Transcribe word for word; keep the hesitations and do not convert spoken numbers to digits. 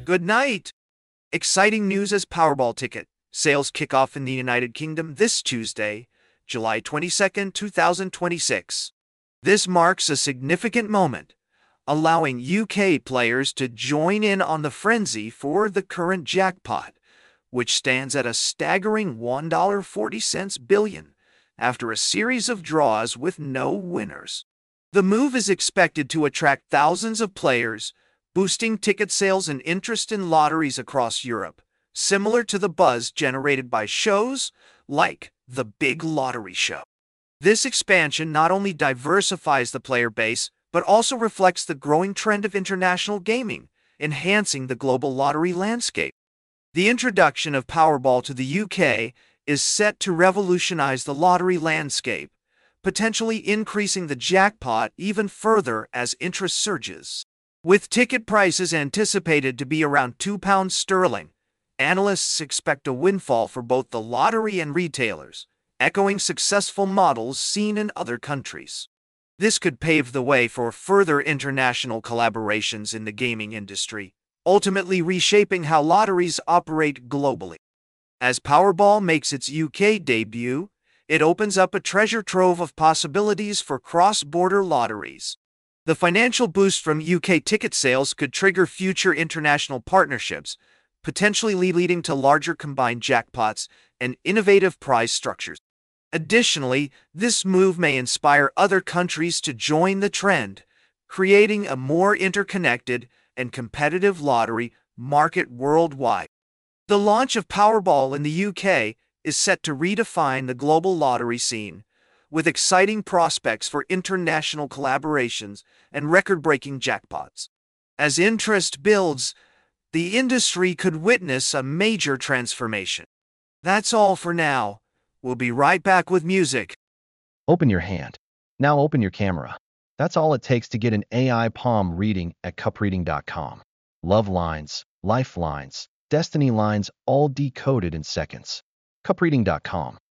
Good night. Exciting news as Powerball ticket sales kick off in the United Kingdom this Tuesday, July twenty-second, two thousand twenty-six. This marks a significant moment, allowing U K players to join in on the frenzy for the current jackpot, which stands at a staggering one dollar and forty cents billion after a series of draws with no winners. The move is expected to attract thousands of players, boosting ticket sales and interest in lotteries across Europe, similar to the buzz generated by shows like The Big Lottery Show. This expansion not only diversifies the player base, but also reflects the growing trend of international gaming, enhancing the global lottery landscape. The introduction of Powerball to the U K is set to revolutionize the lottery landscape, potentially increasing the jackpot even further as interest surges. With ticket prices anticipated to be around two pounds sterling, analysts expect a windfall for both the lottery and retailers, echoing successful models seen in other countries. This could pave the way for further international collaborations in the gaming industry, ultimately reshaping how lotteries operate globally. As Powerball makes its U K debut, it opens up a treasure trove of possibilities for cross-border lotteries. The financial boost from U K ticket sales could trigger future international partnerships, potentially leading to larger combined jackpots and innovative prize structures. Additionally, this move may inspire other countries to join the trend, creating a more interconnected and competitive lottery market worldwide. The launch of Powerball in the U K is set to redefine the global lottery scene, with exciting prospects for international collaborations and record-breaking jackpots. As interest builds, the industry could witness a major transformation. That's all for now. We'll be right back with music. Open your hand. Now open your camera. That's all it takes to get an A I palm reading at cup reading dot com. Love lines, lifelines, destiny lines, all decoded in seconds. cup reading dot com.